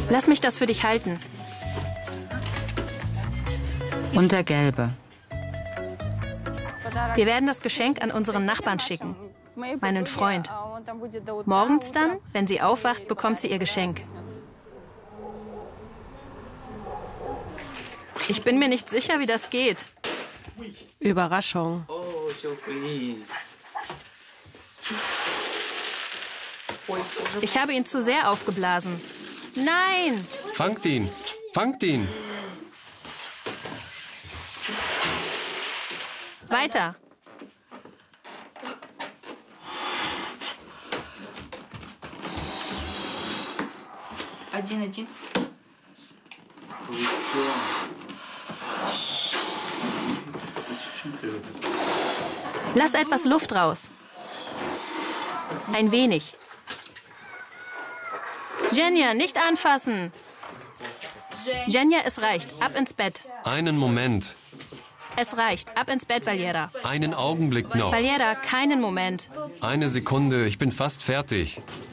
Lass mich das für dich halten. Und der gelbe. Wir werden das Geschenk an unseren Nachbarn schicken, meinen Freund. Morgens dann, wenn sie aufwacht, bekommt sie ihr Geschenk. Ich bin mir nicht sicher, wie das geht. Überraschung. Ich habe ihn zu sehr aufgeblasen. Nein! Fangt ihn! Fangt ihn! Weiter. Lass etwas Luft raus. Ein wenig. Jenja, nicht anfassen. Jenja, es reicht. Ab ins Bett. Einen Moment. Es reicht. Ab ins Bett, Valera. Einen Augenblick noch. Valera, keinen Moment. Eine Sekunde, ich bin fast fertig.